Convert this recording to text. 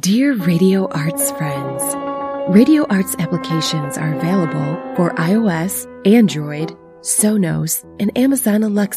Dear Radio Arts friends, Radio Arts applications are available for iOS, Android, Sonos, and Amazon Alexa